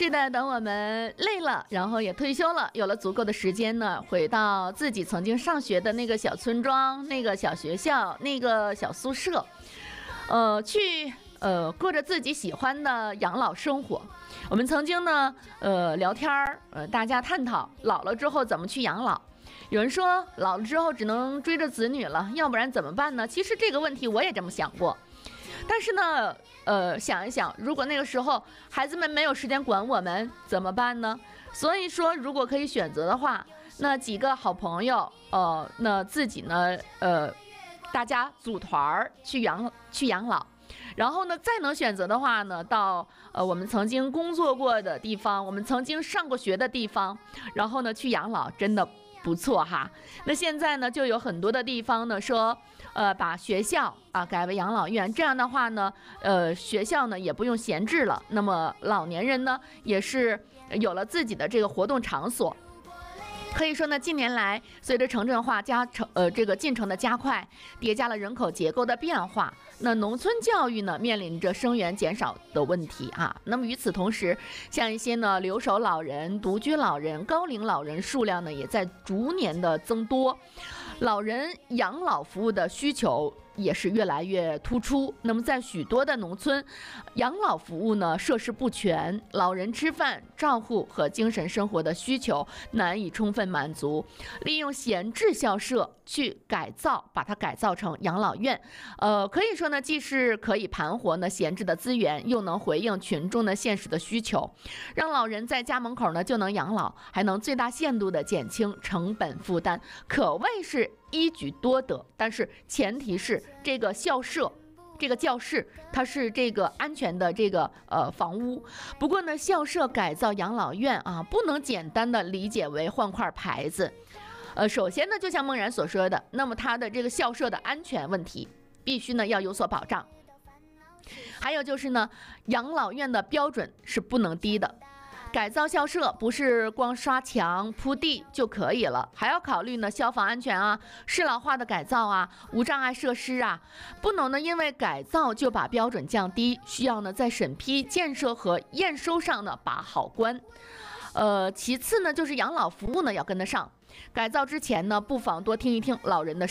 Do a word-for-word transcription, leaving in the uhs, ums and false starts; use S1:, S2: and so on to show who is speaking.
S1: 是的，等我们累了，然后也退休了，有了足够的时间呢，回到自己曾经上学的那个小村庄、那个小学校、那个小宿舍，呃，去呃过着自己喜欢的养老生活。我们曾经呢，呃，聊天儿，呃，大家探讨老了之后怎么去养老。有人说老了之后只能追着子女了，要不然怎么办呢？其实这个问题我也这么想过。但是呢，呃，想一想，如果那个时候孩子们没有时间管我们，怎么办呢？所以说，如果可以选择的话，那几个好朋友，呃，那自己呢，呃，大家组团儿去养去养老，然后呢，再能选择的话呢，到呃我们曾经工作过的地方，我们曾经上过学的地方，然后呢去养老，真的不错哈。那现在呢，就有很多的地方呢说，呃，把学校啊改为养老院，这样的话呢，呃，学校呢也不用闲置了，那么老年人呢也是有了自己的这个活动场所。可以说呢，近年来随着城镇化加程呃这个进程的加快，叠加了人口结构的变化，那农村教育呢面临着生源减少的问题啊。那么与此同时，像一些呢留守老人、独居老人、高龄老人数量呢也在逐年的增多，老人养老服务的需求也是越来越突出。那么在许多的农村，养老服务呢设施不全，老人吃饭、照护和精神生活的需求难以充分满足。利用闲置校舍去改造，把它改造成养老院，呃，可以说呢，既是可以盘活呢闲置的资源，又能回应群众的现实的需求，让老人在家门口呢就能养老，还能最大限度的减轻成本负担，可谓是一举多得。但是前提是这个校舍这个教室它是这个安全的这个呃房屋。不过呢，校舍改造养老院啊，不能简单的理解为换块牌子。呃，首先呢，就像梦然所说的，那么它的这个校舍的安全问题必须呢要有所保障。还有就是呢，养老院的标准是不能低的。改造校舍不是光刷墙铺地就可以了，还要考虑呢消防安全啊、适老化的改造啊、无障碍设施啊，不能呢因为改造就把标准降低，需要呢在审批、建设和验收上呢把好关。呃，其次呢就是养老服务呢要跟得上，改造之前呢不妨多听一听老人的